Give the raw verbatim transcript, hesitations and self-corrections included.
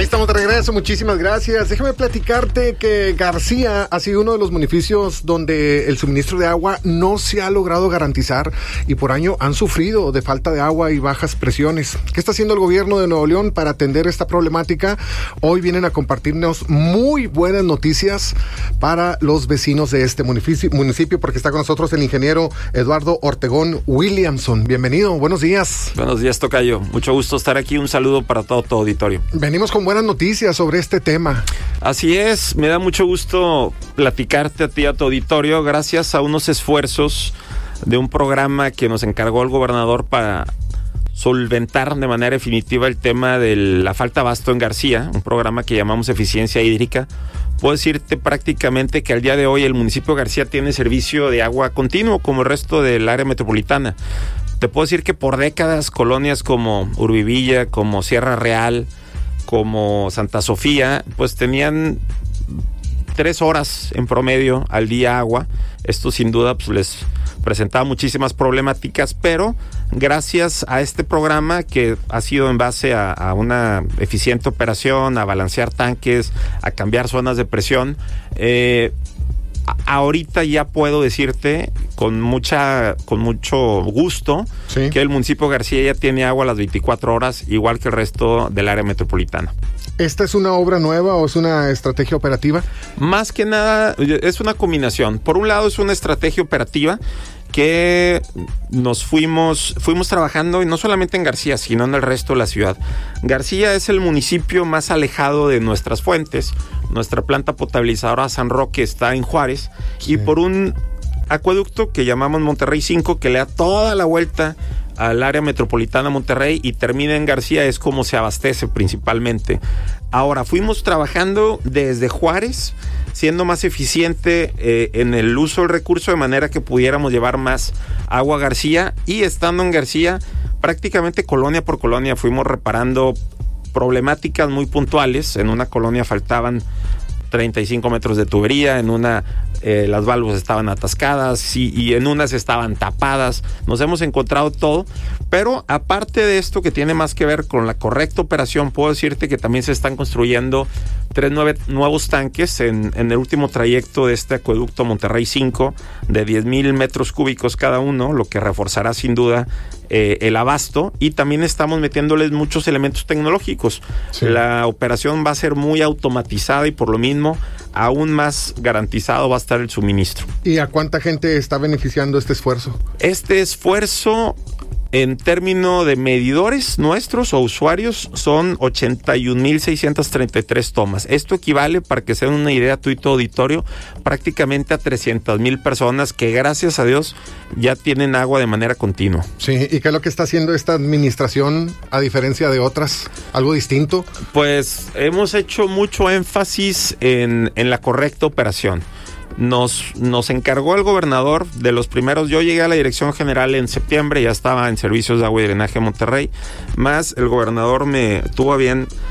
estamos de regreso, muchísimas gracias. Déjame platicarte que García ha sido uno de los municipios donde el suministro de agua no se ha logrado garantizar y por año han sufrido de falta de agua y bajas presiones. ¿Qué está haciendo el gobierno de Nuevo León para atender esta problemática? Hoy vienen a compartirnos muy buenas noticias para los vecinos de este municipio, municipio porque está con nosotros el ingeniero Eduardo Ortegón Williamson. Bienvenido, buenos días. Buenos días, tocayo. Mucho gusto estar aquí. Un saludo para todo tu auditorio. Venimos con buenas noticias sobre este tema. Así es, me da mucho gusto platicarte a ti, a tu auditorio, gracias a unos esfuerzos de un programa que nos encargó el gobernador para solventar de manera definitiva el tema de la falta de abasto en García, un programa que llamamos Eficiencia Hídrica. Puedo decirte prácticamente que al día de hoy el municipio de García tiene servicio de agua continuo como el resto del área metropolitana. Te puedo decir que por décadas colonias como Urbivilla, como Sierra Real, como Santa Sofía, pues tenían tres horas en promedio al día agua. Esto sin duda pues les presentaba muchísimas problemáticas, pero gracias a este programa que ha sido en base a, a una eficiente operación, a balancear tanques, a cambiar zonas de presión, eh, ahorita ya puedo decirte con mucha, con mucho gusto, sí, que el municipio de García ya tiene agua a las veinticuatro horas, igual que el resto del área metropolitana. ¿Esta es una obra nueva o es una estrategia operativa? Más que nada, es una combinación. Por un lado, es una estrategia operativa que nos fuimos, fuimos trabajando, y no solamente en García, sino en el resto de la ciudad. García es el municipio más alejado de nuestras fuentes. Nuestra planta potabilizadora San Roque está en Juárez, sí, y por un acueducto que llamamos Monterrey cinco, que le da toda la vuelta al área metropolitana Monterrey y termina en García, es como se abastece principalmente. Ahora, fuimos trabajando desde Juárez, siendo más eficiente eh, en el uso del recurso, de manera que pudiéramos llevar más agua a García, y estando en García, prácticamente colonia por colonia fuimos reparando problemáticas muy puntuales. En una colonia faltaban treinta y cinco metros de tubería, en una eh, las válvulas estaban atascadas y, y en unas estaban tapadas. Nos hemos encontrado todo, pero aparte de esto que tiene más que ver con la correcta operación, puedo decirte que también se están construyendo tres nueve, nuevos tanques en, en el último trayecto de este acueducto Monterrey cinco de diez mil metros cúbicos cada uno, lo que reforzará sin duda eh, el abasto, y también estamos metiéndoles muchos elementos tecnológicos. Sí. La operación va a ser muy automatizada y por lo mismo aún más garantizado va a estar el suministro. ¿Y a cuánta gente está beneficiando este esfuerzo? Este esfuerzo, en términos de medidores nuestros o usuarios, son ochenta y un mil seiscientas treinta y tres tomas. Esto equivale, para que se den una idea, tu y tu auditorio, prácticamente a trescientas mil personas que, gracias a Dios, ya tienen agua de manera continua. Sí, ¿y qué es lo que está haciendo esta administración a diferencia de otras? ¿Algo distinto? Pues hemos hecho mucho énfasis en, en la correcta operación. Nos, nos encargó el gobernador de los primeros. Yo llegué a la dirección general en septiembre, ya estaba en servicios de agua y drenaje Monterrey, más el gobernador me tuvo a bien